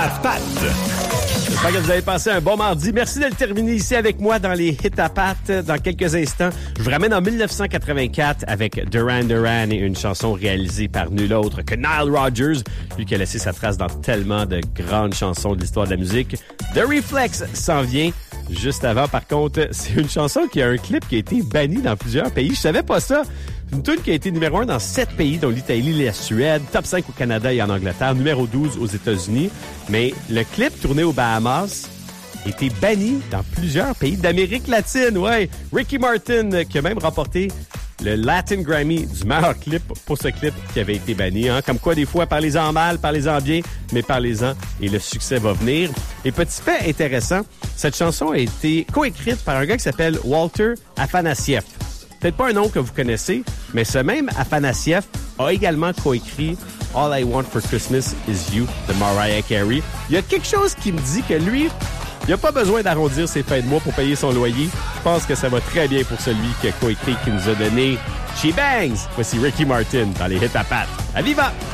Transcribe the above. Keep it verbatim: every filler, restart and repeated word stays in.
à patte. J'espère que vous avez passé un bon mardi. Merci de le terminer ici avec moi dans les hits à patte. Dans quelques instants, je vous ramène en dix-neuf cent quatre-vingt-quatre avec Duran Duran et une chanson réalisée par nul autre que Nile Rodgers, lui qui a laissé sa trace dans tellement de grandes chansons de l'histoire de la musique. The Reflex s'en vient. Juste avant, par contre, c'est une chanson qui a un clip qui a été banni dans plusieurs pays. Je savais pas ça. Une tune qui a été numéro un dans sept pays, dont l'Italie, la Suède, top cinq au Canada et en Angleterre, numéro douze aux États-Unis. Mais le clip tourné aux Bahamas a été banni dans plusieurs pays d'Amérique latine. Ouais, Ricky Martin qui a même remporté le Latin Grammy du meilleur clip pour ce clip qui avait été banni. Hein? Comme quoi, des fois, parlez-en mal, parlez-en bien, mais parlez-en et le succès va venir. Et petit fait intéressant, cette chanson a été coécrite par un gars qui s'appelle Walter Afanasieff. Peut-être pas un nom que vous connaissez, mais ce même Afanasieff a également coécrit All I Want for Christmas Is You de Mariah Carey. Il y a quelque chose qui me dit que lui, il n'a pas besoin d'arrondir ses fins de mois pour payer son loyer. Je pense que ça va très bien pour celui qui a coécrit, qui nous a donné She Bangs. Voici Ricky Martin dans les hits à patte. À viva!